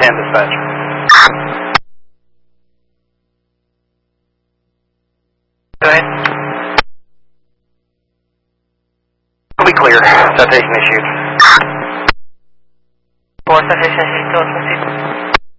10 dispatch. Go ahead. We'll be clear. Citation issued. 4 citation issued, 1250.